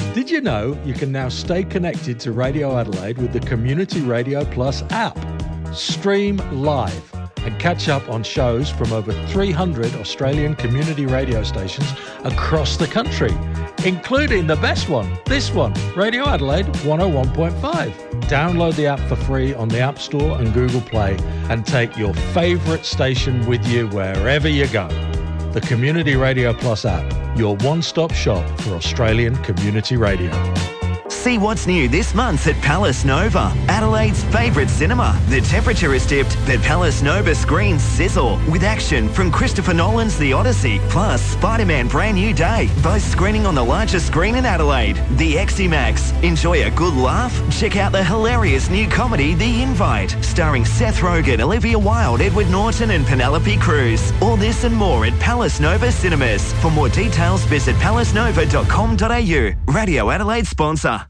Did you know you can now stay connected to Radio Adelaide with the Community Radio Plus app? Stream live and catch up on shows from over 300 Australian community radio stations across the country, including the best one, this one, Radio Adelaide 101.5. Download the app for free on the App Store and Google Play and take your favourite station with you wherever you go. The Community Radio Plus app, your one-stop shop for Australian community radio. See what's new this month at Palace Nova, Adelaide's favourite cinema. The temperature is tipped, but Palace Nova screens sizzle with action from Christopher Nolan's The Odyssey, plus Spider-Man Brand New Day, both screening on the largest screen in Adelaide, the XD-Max. Enjoy a good laugh? Check out the hilarious new comedy The Invite, starring Seth Rogen, Olivia Wilde, Edward Norton and Penelope Cruz. All this and more at Palace Nova Cinemas. For more details, visit palacenova.com.au. Radio Adelaide sponsor.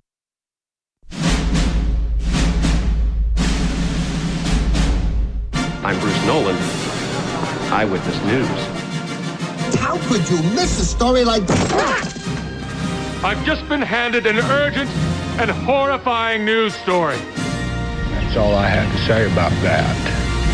I'm Bruce Nolan, Eyewitness News. How could you miss a story like that? I've just been handed an urgent and horrifying news story. That's all I have to say about that.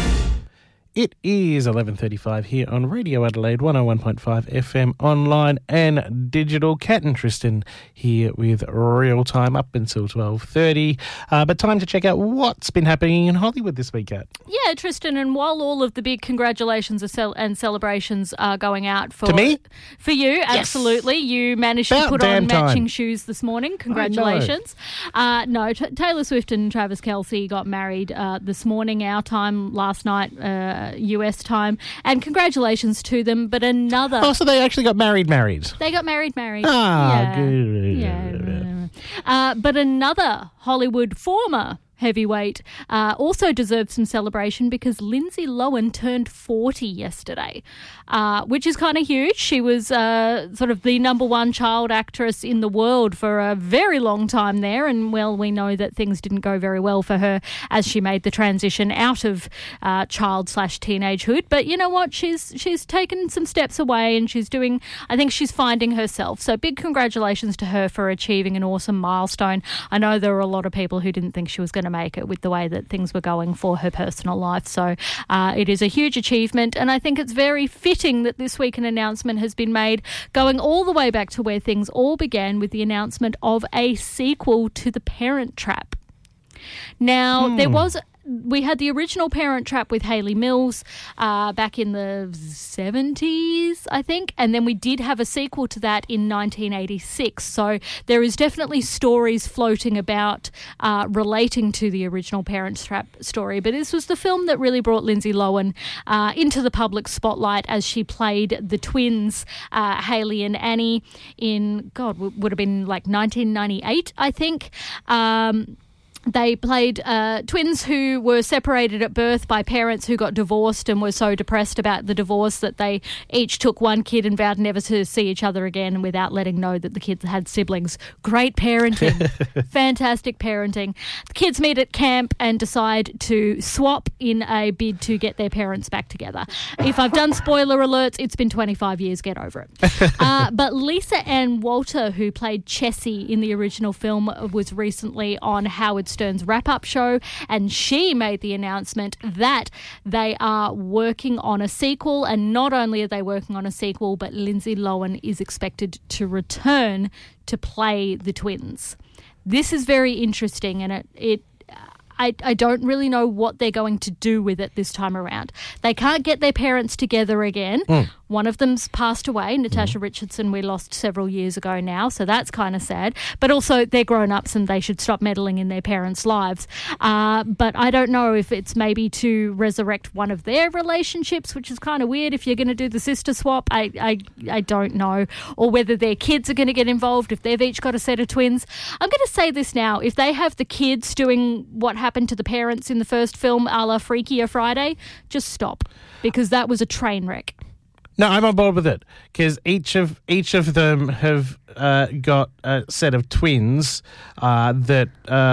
It is 11:35 here on Radio Adelaide 101.5 FM online and digital. Kat and Tristan here with Real Time up until 12:30. But time to check out what's been happening in Hollywood this week, Kat. Yeah, Tristan, and while all of the big congratulations and celebrations are going out for... To me? For you, yes. Absolutely. You managed to put on matching shoes this morning. Congratulations. No, Taylor Swift and Travis Kelce got married this morning, our time, last night, US time, and congratulations to them. But another... Oh, so they actually got married. They got married. Ah, yeah. good. Yeah. But another Hollywood former heavyweight also deserves some celebration because Lindsay Lohan turned 40 yesterday, which is kind of huge. She was sort of the number one child actress in the world for a very long time there, and well, we know that things didn't go very well for her as she made the transition out of child/teenagehood. But you know what? She's taken some steps away, and I think she's finding herself. So big congratulations to her for achieving an awesome milestone. I know there were a lot of people who didn't think she was going to make it with the way that things were going for her personal life. So it is a huge achievement, and I think it's very fitting that this week an announcement has been made going all the way back to where things all began with the announcement of a sequel to The Parent Trap. Now, we had the original Parent Trap with Hayley Mills back in the 70s, I think, and then we did have a sequel to that in 1986. So there is definitely stories floating about relating to the original Parent Trap story. But this was the film that really brought Lindsay Lohan into the public spotlight as she played the twins, Hayley and Annie, in, would have been like 1998, I think. They played twins who were separated at birth by parents who got divorced and were so depressed about the divorce that they each took one kid and vowed never to see each other again without letting know that the kids had siblings. Great parenting. Fantastic parenting. The kids meet at camp and decide to swap in a bid to get their parents back together. If I've done spoiler alerts, it's been 25 years. Get over it. But Lisa Ann Walter, who played Chessie in the original film, was recently on Howard Stern's wrap-up show, and she made the announcement that they are working on a sequel, and not only are they working on a sequel, but Lindsay Lohan is expected to return to play the twins. This is very interesting, and I don't really know what they're going to do with it this time around. They can't get their parents together again. One of them's passed away, Natasha Richardson, we lost several years ago now, so that's kind of sad. But also, they're grown-ups and they should stop meddling in their parents' lives. But I don't know if it's maybe to resurrect one of their relationships, which is kind of weird if you're going to do the sister swap. I don't know. Or whether their kids are going to get involved, if they've each got a set of twins. I'm going to say this now. If they have the kids doing what happened to the parents in the first film, a la Freakier Friday, just stop. Because that was a train wreck. No, I'm on board with it because each of them have got a set of twins that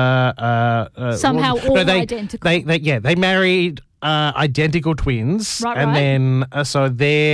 somehow identical. They married identical twins, right, and then so their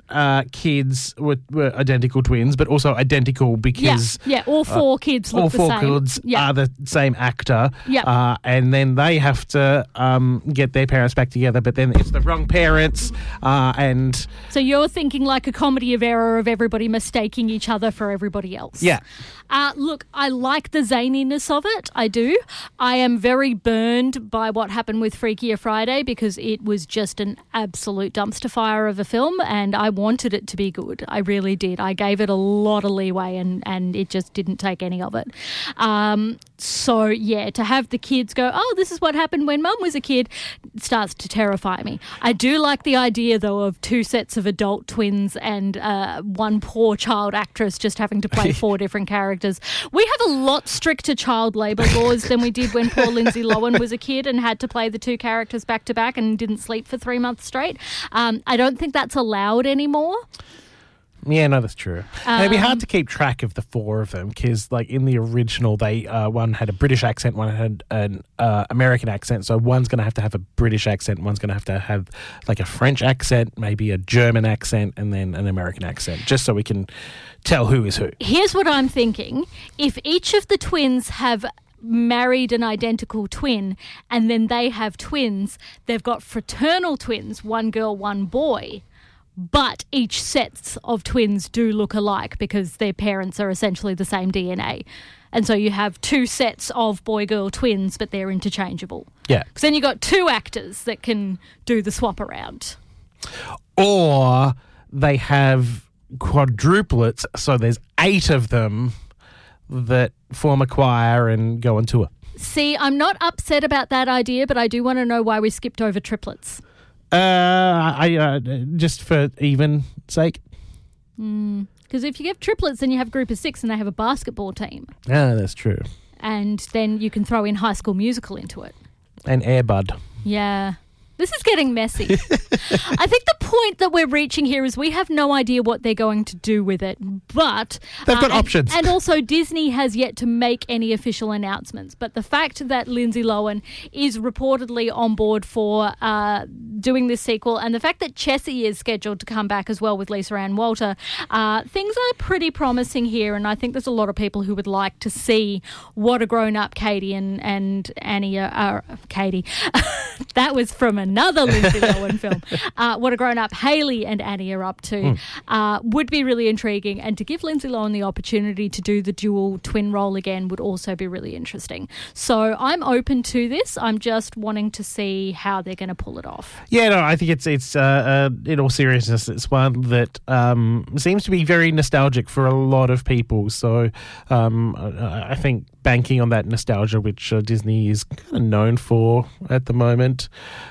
kids were identical twins, but also identical because all four kids look the same. All four kids are the same actor. Yeah. And then they have to get their parents back together, but then it's the wrong parents. And so you're thinking like a comedy of error of everybody mistaking each other for everybody else. Yeah. Look, I like the zaniness of it. I do. I am very burned by what happened with Freakier Friday because it was just an absolute dumpster fire of a film, and I wanted it to be good. I really did. I gave it a lot of leeway, and it just didn't take any of it. So, yeah, to have the kids go, oh, this is what happened when Mum was a kid, starts to terrify me. I do like the idea, though, of two sets of adult twins and one poor child actress just having to play four different characters. We have a lot stricter child labour laws than we did when poor Lindsay Lohan was a kid and had to play the two characters back to back and didn't sleep for 3 months straight. I don't think that's allowed anymore. Yeah, no, that's true. It'd be hard to keep track of the four of them because, like, in the original, they one had a British accent, one had an American accent. So one's going to have a British accent, one's going to have like a French accent, maybe a German accent, and then an American accent, just so we can tell who is who. Here's what I'm thinking. If each of the twins have married an identical twin and then they have twins, they've got fraternal twins, one girl, one boy. But each sets of twins do look alike because their parents are essentially the same DNA. And so you have two sets of boy-girl twins, but they're interchangeable. Yeah. Because then you've got two actors that can do the swap around. Or they have quadruplets, so there's 8 of them that form a choir and go on tour. See, I'm not upset about that idea, but I do want to know why we skipped over triplets. Just for even sake. Because if you have triplets, then you have a group of 6 and they have a basketball team. Yeah, that's true. And then you can throw in High School Musical into it. And Air Bud. Yeah. This is getting messy. I think the point that we're reaching here is we have no idea what they're going to do with it, but they've got options. And also Disney has yet to make any official announcements. But the fact that Lindsay Lohan is reportedly on board for doing this sequel, and the fact that Chessie is scheduled to come back as well with Lisa Ann Walter, things are pretty promising here. And I think there's a lot of people who would like to see what a grown-up Katie and Annie are. Katie. That was from another Lindsay Lohan film. What a grown-up Hayley and Annie are up to would be really intriguing, and to give Lindsay Lohan the opportunity to do the dual twin role again would also be really interesting. So I'm open to this. I'm just wanting to see how they're going to pull it off. Yeah, no, I think it's in all seriousness, it's one that seems to be very nostalgic for a lot of people. So I think banking on that nostalgia, which Disney is kind of known for at the moment,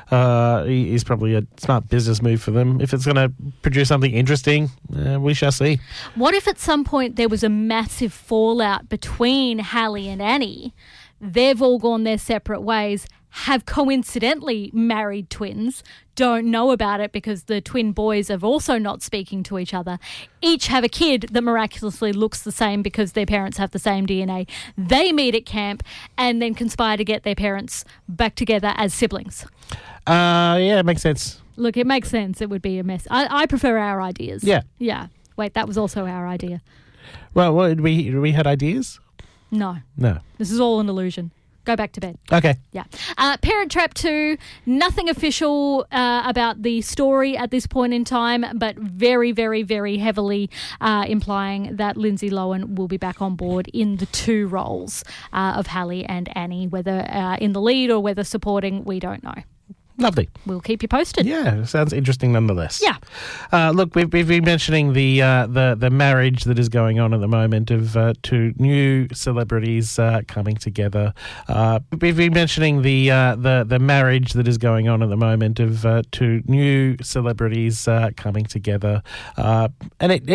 is probably a smart business move for them. If it's going to produce something interesting, we shall see. What if at some point there was a massive fallout between Hallie and Annie? They've all gone their separate ways, have coincidentally married twins, don't know about it because the twin boys are also not speaking to each other, each have a kid that miraculously looks the same because their parents have the same DNA. They meet at camp and then conspire to get their parents back together as siblings. Yeah, it makes sense. Look, it makes sense. It would be a mess. I prefer our ideas. Yeah. Yeah. Wait, that was also our idea. Well, we had ideas? No. This is all an illusion. Go back to bed. Okay. Yeah. Parent Trap 2, nothing official about the story at this point in time, but very, very, very heavily implying that Lindsay Lohan will be back on board in the 2 roles of Hallie and Annie, whether in the lead or whether supporting, we don't know. Lovely. We'll keep you posted. Yeah, sounds interesting nonetheless. Yeah. Look, we've been mentioning the marriage that is going on at the moment of 2 new celebrities coming together. We've been mentioning the marriage that is going on at the moment of 2 new celebrities coming together, and it